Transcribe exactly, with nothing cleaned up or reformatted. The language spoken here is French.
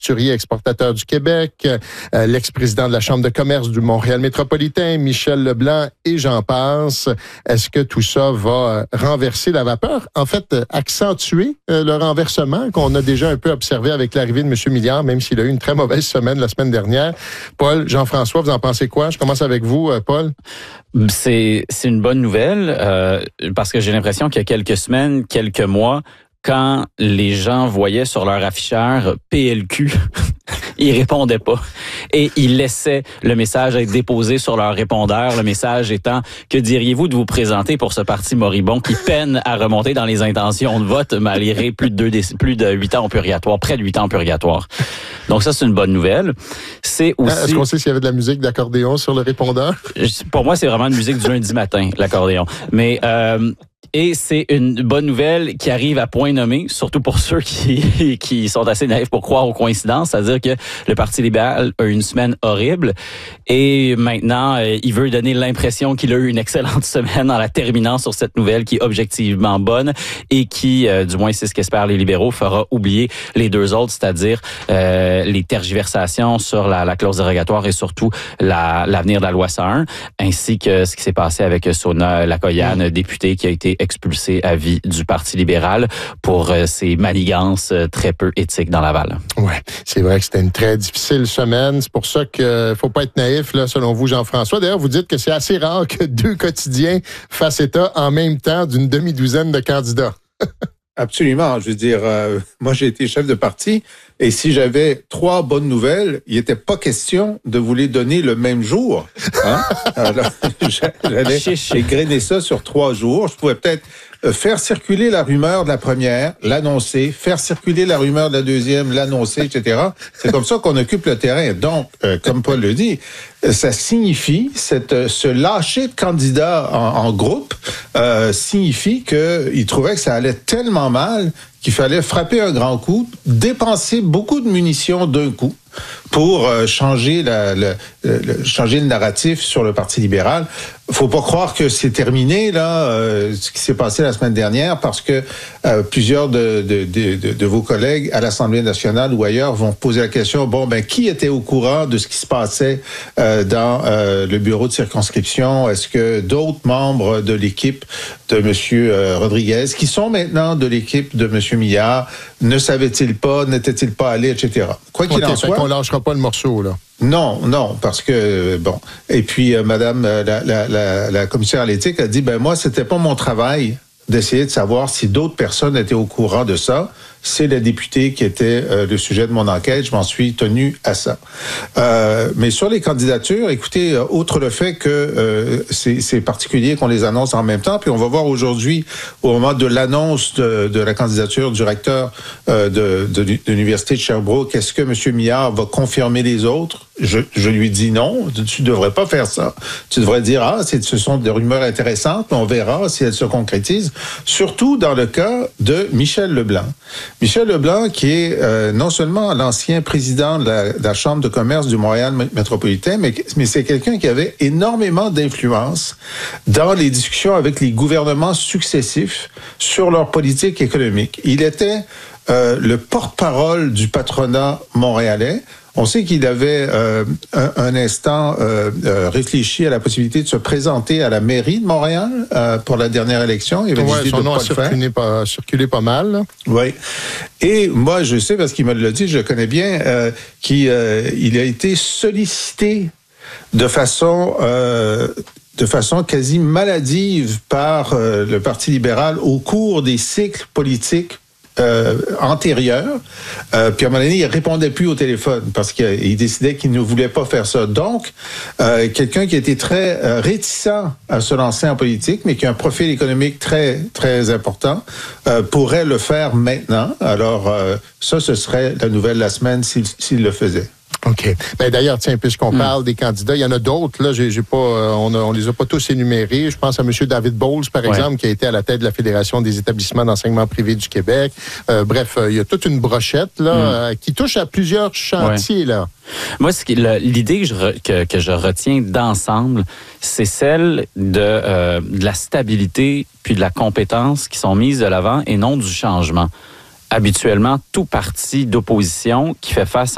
manufacturier exportateur du Québec, euh, l'ex-président de la Chambre de commerce du Montréal métropolitain, Michel Leblanc, et j'en passe. Est-ce que tout ça va renverser la vapeur? En fait, accentuer euh, le renversement qu'on a déjà un peu observé avec l'arrivée de M. Milliard, même s'il a eu une très mauvaise semaine la semaine dernière. Paul, Jean-François, vous en pensez quoi? Je commence avec vous, euh, Paul. C'est, c'est une bonne nouvelle euh, parce que j'ai l'impression qu'il y a quelques semaines, quelques mois, quand les gens voyaient sur leur afficheur P L Q, ils répondaient pas. Et ils laissaient le message être déposé sur leur répondeur. Le message étant, que diriez-vous de vous présenter pour ce parti moribond qui peine à remonter dans les intentions de vote malgré plus de deux, déc- plus de huit ans en purgatoire, près de huit ans en purgatoire. Donc ça, c'est une bonne nouvelle. C'est aussi... Est-ce qu'on sait s'il y avait de la musique d'accordéon sur le répondeur? Pour moi, c'est vraiment une musique du lundi matin, l'accordéon. Mais... Euh, Et c'est une bonne nouvelle qui arrive à point nommé, surtout pour ceux qui qui sont assez naïfs pour croire aux coïncidences, c'est-à-dire que le Parti libéral a eu une semaine horrible et maintenant, euh, il veut donner l'impression qu'il a eu une excellente semaine en la terminant sur cette nouvelle qui est objectivement bonne et qui, euh, du moins c'est ce qu'espèrent les libéraux, fera oublier les deux autres, c'est-à-dire euh, les tergiversations sur la, la clause dérogatoire et surtout la, l'avenir de la loi cent un, ainsi que ce qui s'est passé avec Sona Lakoyan, députée qui a été expulsé à vie du Parti libéral pour euh, ses manigances euh, très peu éthiques dans Laval. Oui, c'est vrai que c'était une très difficile semaine. C'est pour ça qu'il ne faut pas être naïf, là, selon vous, Jean-François. D'ailleurs, vous dites que c'est assez rare que deux quotidiens fassent état en même temps d'une demi-douzaine de candidats. Absolument. Je veux dire, euh, moi, j'ai été chef de parti et si j'avais trois bonnes nouvelles, il n'était pas question de vous les donner le même jour. Hein? Alors, j'allais égrener ça sur trois jours. Je pouvais peut-être faire circuler la rumeur de la première, l'annoncer, faire circuler la rumeur de la deuxième, l'annoncer, et cetera. C'est comme ça qu'on occupe le terrain. Donc, euh, comme Paul le dit, ça signifie, cette, ce lâcher de candidats en, en groupe euh, signifie qu'il trouvait que ça allait tellement mal qu'il fallait frapper un grand coup, dépenser beaucoup de munitions d'un coup pour euh, changer, la, la, la, changer le narratif sur le Parti libéral. Faut pas croire que c'est terminé là, euh, ce qui s'est passé la semaine dernière, parce que euh, plusieurs de, de, de, de, de vos collègues à l'Assemblée nationale ou ailleurs vont poser la question, bon, ben qui était au courant de ce qui se passait euh, dans euh, le bureau de circonscription? Est-ce que d'autres membres de l'équipe de M. Euh, Rodriguez, qui sont maintenant de l'équipe de M. Milliard, ne savaient-ils pas, n'étaient-ils pas allés, et cetera. Quoi qu'il okay, en soit... On lâchera pas le morceau, là. Non, non, parce que, bon... Et puis, euh, Madame euh, la, la, la, la commissaire à l'éthique a dit, ben moi, c'était pas mon travail d'essayer de savoir si d'autres personnes étaient au courant de ça. C'est la députée qui était euh, le sujet de mon enquête. Je m'en suis tenu à ça. Euh, mais sur les candidatures, écoutez, euh, outre le fait que euh, c'est, c'est particulier qu'on les annonce en même temps, puis on va voir aujourd'hui, au moment de l'annonce de, de la candidature du recteur euh, de, de, de l'Université de Sherbrooke, est-ce que M. Millard va confirmer les autres? Je, je lui dis non, tu ne devrais pas faire ça. Tu devrais dire, ah, c'est, ce sont des rumeurs intéressantes, mais on verra si elles se concrétisent. Surtout dans le cas de Michel Leblanc. Michel Leblanc, qui est euh, non seulement l'ancien président de la, de la Chambre de commerce du Montréal métropolitain, mais, mais c'est quelqu'un qui avait énormément d'influence dans les discussions avec les gouvernements successifs sur leur politique économique. Il était euh, le porte-parole du patronat montréalais. On sait qu'il avait euh, un, un instant euh, euh, réfléchi à la possibilité de se présenter à la mairie de Montréal euh, pour la dernière élection. Il avait ouais, décidé son de nom pas a le circulé pas, circulé pas mal. Là. Oui. Et moi, je sais, parce qu'il me l'a dit, je le connais bien, euh, qu'il euh, il a été sollicité de façon... Euh, de façon quasi maladive par euh, le Parti libéral au cours des cycles politiques Euh, antérieur, euh, puis à un moment donné, il répondait plus au téléphone parce qu'il décidait qu'il ne voulait pas faire ça. Donc, euh, quelqu'un qui était très euh, réticent à se lancer en politique, mais qui a un profil économique très, très important, euh, pourrait le faire maintenant. Alors, euh, ça, ce serait la nouvelle de la semaine s'il, s'il le faisait. OK. Ben d'ailleurs, tiens, puisqu'on mmh. parle des candidats, il y en a d'autres, là, j'ai, j'ai pas, euh, on, a, on les a pas tous énumérés. Je pense à M. David Bowles, par ouais. exemple, qui a été à la tête de la Fédération des établissements d'enseignement privé du Québec. Euh, bref, euh, il y a toute une brochette, là, mmh. euh, qui touche à plusieurs chantiers, ouais. là. Moi, ce qui, le, l'idée que je, re, que, que je retiens d'ensemble, c'est celle de, euh, de la stabilité puis de la compétence qui sont mises de l'avant et non du changement. Habituellement, tout parti d'opposition qui fait face